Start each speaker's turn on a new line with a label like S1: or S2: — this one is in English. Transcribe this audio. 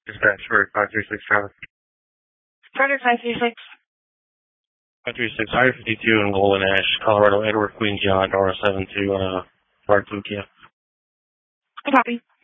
S1: Dispatch for 536
S2: Charter 536.
S1: 536, Highway 52 in Golden Ash, Colorado, Edward Queen John, Dora 72, Clark Lucia.
S2: Copy.